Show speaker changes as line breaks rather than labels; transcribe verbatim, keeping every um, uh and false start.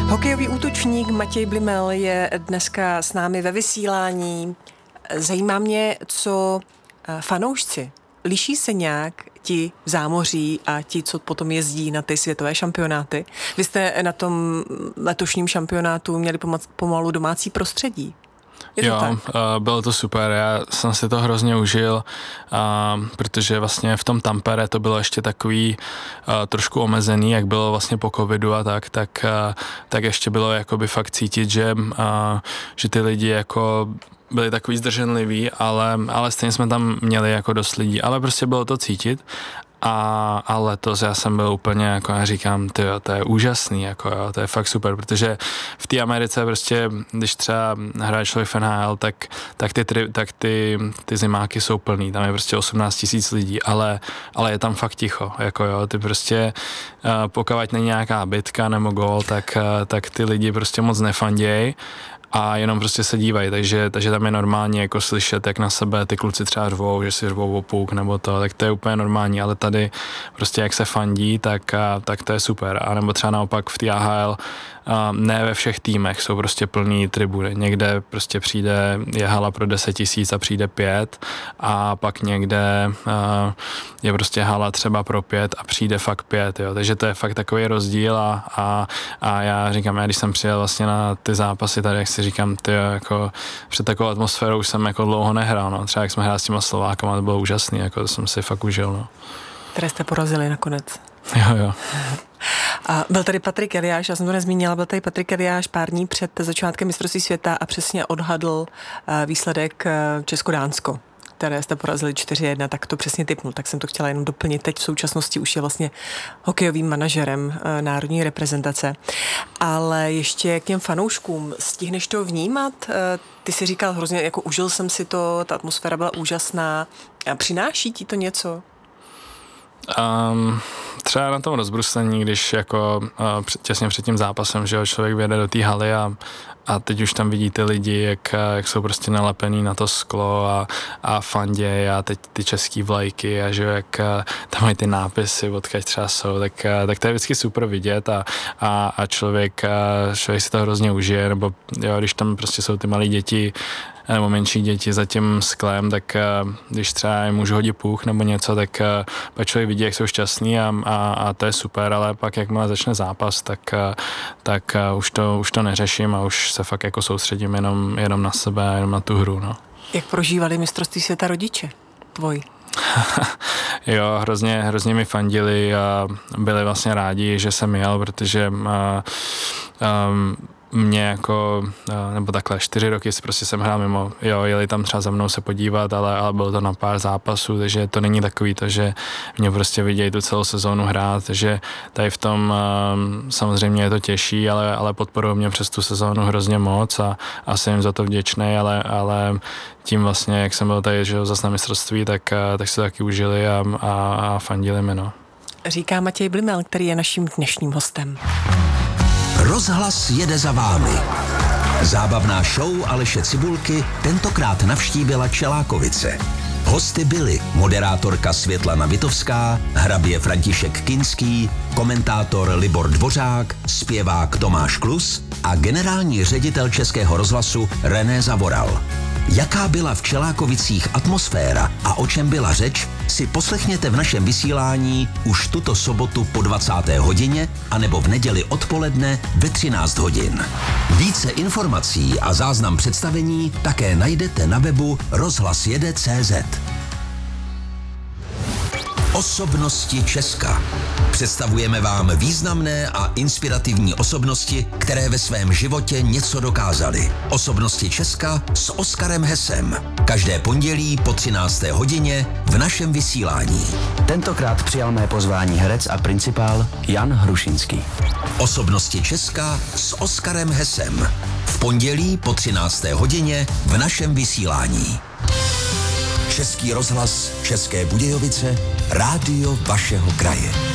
Hokejový útočník Matěj Blimel je dneska s námi ve vysílání. Zajímá mě, co fanoušci. Liší se nějak ti v zámoří a ti, co potom jezdí na ty světové šampionáty? Vy jste na tom letošním šampionátu měli pomalu domácí prostředí. Je to
jo,
tak?
Bylo to super, já jsem si to hrozně užil, protože vlastně v tom Tampere to bylo ještě takový trošku omezený, jak bylo vlastně po covidu a tak, tak, tak ještě bylo jakoby fakt cítit, že, že ty lidi jako byli takový zdrženliví, ale, ale stejně jsme tam měli jako dost lidí, ale prostě bylo to cítit. A, a letos já jsem byl úplně, jako já říkám, tyjo, to je úžasný, jako jo, to je fakt super, protože v té Americe prostě, když třeba hraje člověk v N H L, tak, tak, ty, tak ty, ty zimáky jsou plný, tam je prostě osmnáct tisíc lidí, ale, ale je tam fakt ticho, jako jo, ty prostě, uh, pokud není nějaká bitka nebo gól, tak, uh, tak ty lidi prostě moc nefandějí a jenom prostě se dívají, takže, takže tam je normálně jako slyšet, jak na sebe ty kluci třeba řvou, že si řvou o puk nebo to, tak to je úplně normální, ale tady prostě jak se fandí, tak, tak to je super. A nebo třeba naopak v té A H L ne ve všech týmech jsou prostě plný tribuny. Někde prostě přijde, je hala pro deset tisíc a přijde pět a pak někde je prostě hala třeba pro pět a přijde fakt pět, jo. Takže to je fakt takový rozdíl a, a, a já říkám, já když jsem přijel vlastně na ty zápasy tady, jak si říkám, ty jako před takovou atmosférou už jsem jako dlouho nehrál, no. Třeba jak jsme hráli s těma Slovákama, to bylo úžasný, jako to jsem si fakt užil, no.
Které jste porazili nakonec.
Jo, jo.
A byl tady Patrik Eliáš, já jsem to nezmínila, byl tady Patrik Eliáš pár dní před začátkem mistrovství světa a přesně odhadl výsledek Česko-Dánsko, které jste porazili čtyři jedna, tak to přesně tipnul, tak jsem to chtěla jenom doplnit. Teď v současnosti už je vlastně hokejovým manažerem národní reprezentace. Ale ještě k těm fanouškům, stihneš to vnímat? Ty si říkal hrozně, jako užil jsem si to, ta atmosféra byla úžasná. Přináší ti to něco?
Um, třeba na tom rozbruslení, když jako uh, těsně před tím zápasem, že jo, člověk vyjede do té haly a, a teď už tam vidí ty lidi, jak, jak jsou prostě nalepený na to sklo a, a fanděj a teď ty český vlajky a že jo, jak tam mají ty nápisy, odkud třeba jsou, tak, tak to je vždycky super vidět a, a, a člověk, člověk si to hrozně užije, nebo jo, když tam prostě jsou ty malí děti nebo menší děti za tím sklem, tak když třeba jim můžu hodit půch nebo něco, tak pak člověk vidí, jak jsou šťastný a, a, a to je super, ale pak jakmile začne zápas, tak, tak už, to, už to neřeším a už se fakt jako soustředím jenom, jenom na sebe a jenom na tu hru. No.
Jak prožívali mistrovství světa rodiče tvoji?
Jo, hrozně, hrozně mi fandili a byli vlastně rádi, že jsem jel, protože a, um, mě jako, nebo takhle, čtyři roky prostě jsem hrál mimo, jo, jeli tam třeba za mnou se podívat, ale, ale bylo to na pár zápasů, takže to není takový to, že mě prostě vidějí tu celou sezónu hrát, takže tady v tom um, samozřejmě je to těžší, ale, ale podporují mě přes tu sezónu hrozně moc a, a jsem jim za to vděčný, ale, ale tím vlastně, jak jsem byl tady, že zase na mistrovství, tak, tak se to taky užili a, a, a fandili mi, no.
Říká Matěj Blimel, který je naším dnešním hostem.
Rozhlas jede za vámi. Zábavná show Aleše Cibulky tentokrát navštívila Čelákovice. Hosty byli moderátorka Světlana Vitovská, hrabě František Kinský, komentátor Libor Dvořák, zpěvák Tomáš Klus a generální ředitel Českého rozhlasu René Zavoral. Jaká byla v Čelákovicích atmosféra a o čem byla řeč, si poslechněte v našem vysílání už tuto sobotu po dvacáté hodině anebo v neděli odpoledne ve třináct hodin. Více informací a záznam představení také najdete na webu rozhlas jede tečka cé zet. Osobnosti Česka. Představujeme vám významné a inspirativní osobnosti, které ve svém životě něco dokázaly. Osobnosti Česka s Oskarem Hesem. Každé pondělí po třinácté hodině v našem vysílání.
Tentokrát přijal mé pozvání herec a principál Jan Hrušinský.
Osobnosti Česka s Oskarem Hesem. V pondělí po třinácté hodině v našem vysílání. Český rozhlas České Budějovice, rádio vašeho kraje.